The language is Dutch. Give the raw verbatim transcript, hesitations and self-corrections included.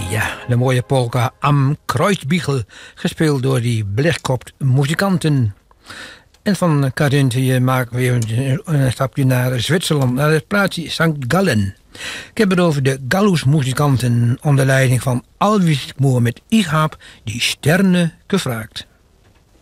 Ja, de mooie polka Am Kreuzbigel, gespeeld door die blechkopt muzikanten. En van Carinthië maken we weer een stapje naar Zwitserland, naar het plaatsje Sankt Gallen. Ik heb het over de Gallus-muzikanten onder leiding van Alvis Mohamed Ihab, die Sterne gevraagd.